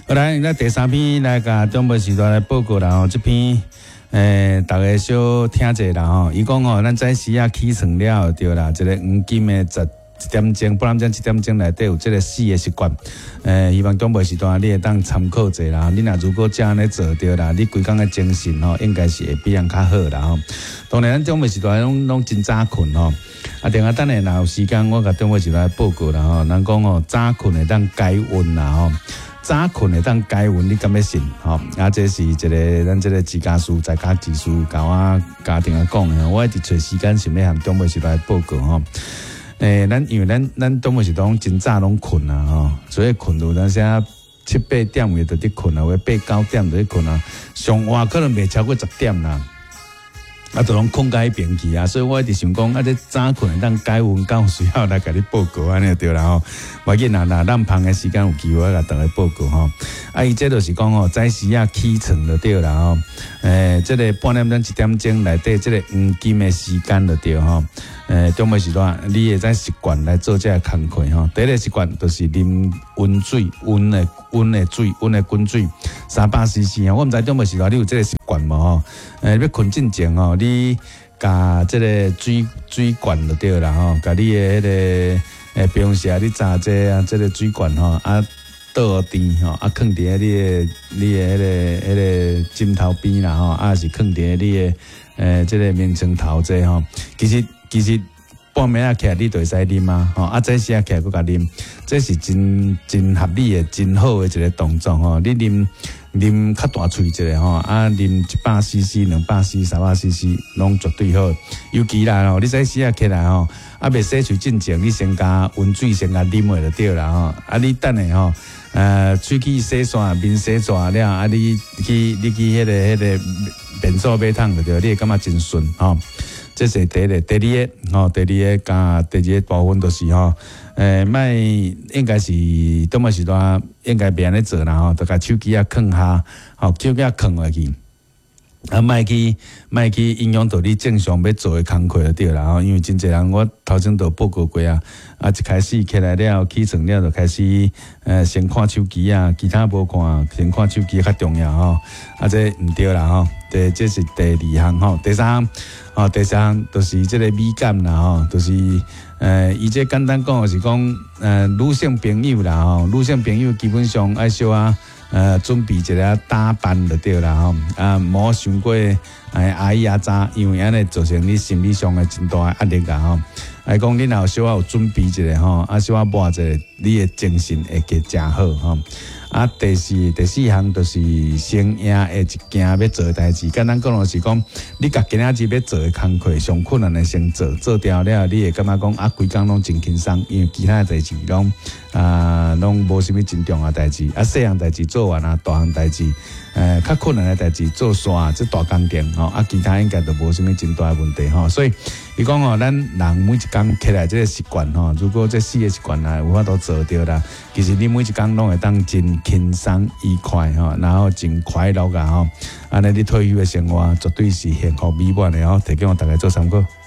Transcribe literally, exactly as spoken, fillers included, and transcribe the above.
好来，那第三篇来甲中部时代来报告啦吼，这篇诶，大家小听者啦吼。伊讲吼，咱早时啊起床了对啦，一个黄金的十一点钟，不然讲一点钟内底有这个四个习惯。诶，希望中部时段你会当参考者啦。你若如果这样咧做对啦，你规工的精神吼，应该是会比人较好啦吼。当然，咱中部时段拢拢真早困吼。啊，等下等下，若有时间，我甲中部时段报告啦吼。人讲吼，早困会当改运啦吼。早困会当改运，你敢要信？吼、哦，啊，这是一个咱这个自家书在家技术甲我家庭啊讲的，我一直找时间想要和中部时代报告吼。诶、欸，咱因为咱咱中部时代真早拢困啊吼，所以困到咱现七八点就伫困啊，或八九点就伫困啊，上晚可能袂超过十点啦。啊，就拢困到迄边去啊，所以我一直想讲，啊，这早困会当改运，敢有需要来甲你报告安尼就对啦吼。无要紧啦，若咱芳的时间有机会甲大家报告吼。啊，伊这就是讲吼，早时啊起床就对啦吼。诶，这个半点钟一点钟内底，这个黄金的时间就对吼。诶，中午时段，你会使习惯来做这个工课吼。第一个习惯就是啉温水，温的温的水，温的滚水，三百 C C 啊。我毋知中午时段你有这个习惯无吼？诶，要困之前吼，你甲这个水水罐就对啦吼，甲你的迄、那个诶平时你炸这啊，这个水罐吼啊倒甜吼，啊放伫你的你的迄、那个迄、那个枕头边啦吼，啊是放伫你的诶这个眠床头这吼，其实。其实半暝啊起来你就会使啉啊，吼啊早时啊起来佫甲啉，这是真真合理的、真好的一个动作吼。你啉啉较大喙一个吼，啊啉一百 C C、两百 C C、三百 C C 拢绝对好。尤其啦吼，你早时啊起来吼，啊未洗喙之前，你先加温水先加啉下就对啦吼。啊你等下吼，呃喙齿洗刷、面洗刷了，啊你去你去迄、那个迄、那个便所买桶就对，你会感觉真顺吼。这是第一个，第二个吼，第二个加第二个部分就是吼，诶，卖应该是中午时段应该别安尼做啦吼，就甲手机啊放下，吼手机啊放下去，啊，卖去卖去影响到你正常要做的工课就对啦吼，因为真侪人我头先都报告过啊，啊一开始起来了起床了就开始呃先看手机啊，其他无看，先看手机较重要吼，啊这毋对啦吼，这这是第二项吼，第三项。哦，第三项就是这个美感啦，吼，就是呃，伊这简单讲就是讲，呃，女性朋友啦，吼，女性朋友基本上爱小啊，呃，准备一个打扮就对啦，吼，啊，莫伤过哎阿姨阿早，因为安尼造成你心理上的真大压力啊，吼。来讲，你若有小啊有准备一个吼，啊小啊抹一个，你的精神会加真好吼。啊，第四第四项就是先赢的一件要做的代志。简单讲就是讲，你甲今仔日要做的工课上困难的先做，做掉了，你会感觉讲啊，规工拢真轻松，因为其他的代志拢啊拢无啥物真重要代志。啊，细项代志做完啊，大项代志，诶，较困难的代志做煞，这大工程吼。啊，其他应该都无啥物真大的问题吼。所以，伊讲吼，咱人每一工起来这个习惯吼，如果这四个习惯啊有法度做到啦，其实你每一工拢会当真轻松愉快吼，然后真快乐啊吼，安尼你退休的生活绝对是幸福美满的吼，提供大家做参考。